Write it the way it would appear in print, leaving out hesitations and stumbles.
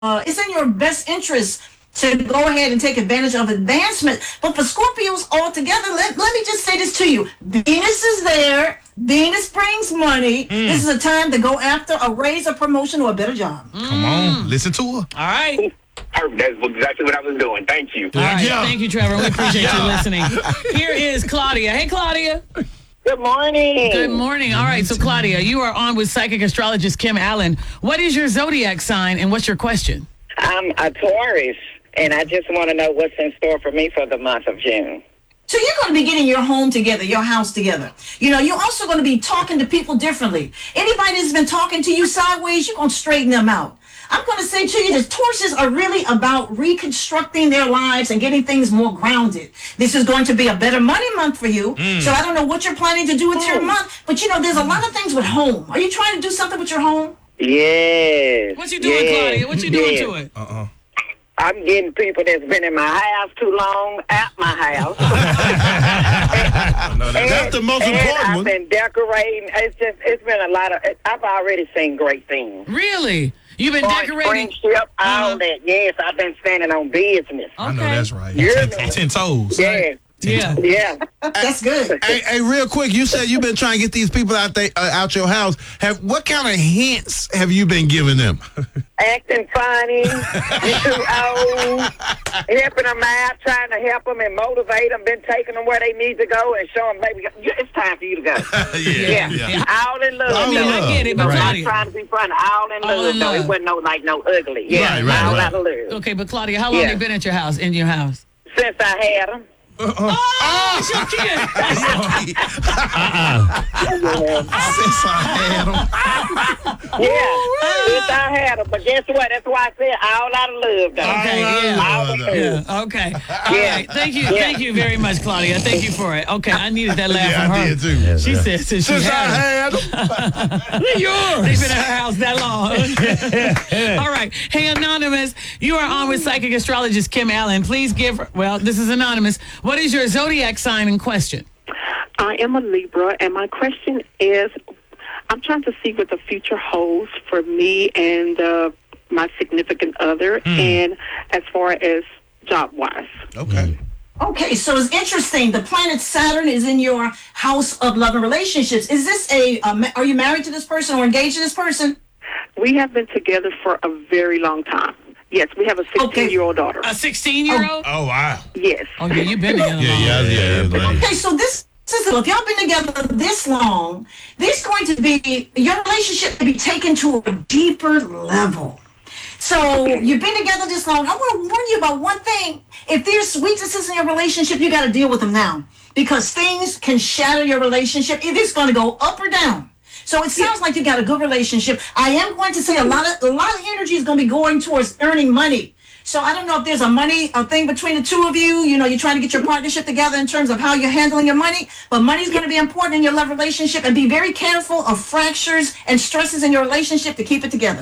it's in your best interest to go ahead and take advantage of advancement. But for Scorpios altogether, let me just say this to you. Venus is there. Venus brings money. This is a time to go after a raise, a promotion, or a better job. Come on, listen to her. All right. That's exactly what I was doing. Thank you. All right. Thank you, Trevor. We appreciate you listening. Here is Claudia. Hey, Claudia. Good morning. Good morning. All right. So, Claudia, you are on with psychic astrologist Kim Allen. What is your zodiac sign and what's your question? I'm a Taurus, and I just want to know what's in store for me for the month of June. So you're going to be getting your home together, your house together. You know, you're also going to be talking to people differently. Anybody that's been talking to you sideways, you're going to straighten them out. I'm going to say to you that Tauruses are really about reconstructing their lives and getting things more grounded. This is going to be a better money month for you. So I don't know what you're planning to do with your month, but you know, there's a lot of things with home. Are you trying to do something with your home? Yes. What you doing, Claudia? What you doing to it? I'm getting people that's been in my house too long at my house. That's the most important I've one. been decorating. It's been a lot of, I've already seen great things. Really? You've been decorating? Friendship, all that. Yes, I've been standing on business. I know that's right. Yeah. 10 toes. Yeah. Yeah. That's good. Hey, real quick, you said you've been trying to get these people out your house. What kind of hints have you been giving them? Acting funny, you too old, helping them out, trying to help them and motivate them, been taking them where they need to go and show them, baby, it's time for you to go. Yeah. All in love. I mean, I get it, but I'm not Claudia. trying to be funny. All in love. No, it wasn't no ugly. Yeah, all out of love. Okay, but Claudia, how long they been at your house, in your house? Since I had them. Oh, it's your kid. Since I had them. Since I had them. But guess what? That's why I said all out of love, though. Okay, All out of love. Yeah, okay. All right. Thank you very much, Claudia. Thank you for it. Okay, I needed that laugh from her. I did too. She said since she Since I had them. had them. They're yours. They've been at her house that long. All right. Hey, Anonymous, you are on with psychic astrologist Kim Allen. Please this is Anonymous. What is your zodiac sign in question? I am a Libra, and my question is, I'm trying to see what the future holds for me and my significant other, and as far as job-wise. Okay. Okay, so it's interesting. The planet Saturn is in your house of love and relationships. Is this are you married to this person or engaged to this person? We have been together for a very long time. Yes, we have a 16-year-old daughter. A 16-year-old? Oh, wow. Yes. Oh, yeah, you've been together long. Yeah. Okay, so this is if y'all been together this long, there's going to be your relationship to be taken to a deeper level. So you've been together this long. I want to warn you about one thing. If there's weaknesses in your relationship, you got to deal with them now, because things can shatter your relationship. If it's going to go up or down. So it sounds like you got a good relationship. I am going to say a lot of energy is going to be going towards earning money. So I don't know if there's a thing between the two of you. You know, you're trying to get your partnership together in terms of how you're handling your money. But money's going to be important in your love relationship, and be very careful of fractures and stresses in your relationship to keep it together.